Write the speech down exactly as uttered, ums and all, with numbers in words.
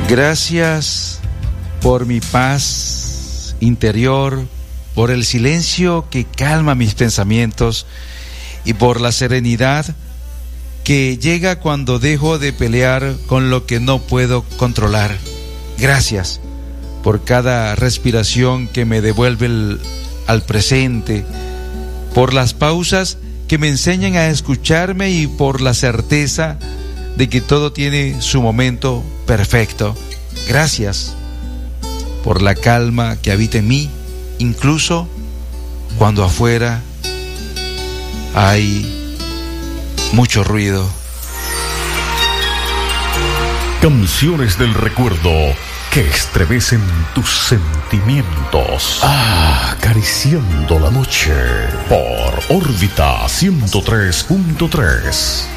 Gracias por mi paz interior, por el silencio que calma mis pensamientos y por la serenidad que llega cuando dejo de pelear con lo que no puedo controlar. Gracias por cada respiración que me devuelve el, al presente, por las pausas que me enseñan a escucharme y por la certeza de que todo tiene su momento perfecto. Gracias por la calma que habita en mí, incluso cuando afuera hay mucho ruido. Canciones del recuerdo que estremecen tus sentimientos. Ah, acariciando la noche por Órbita ciento tres punto tres.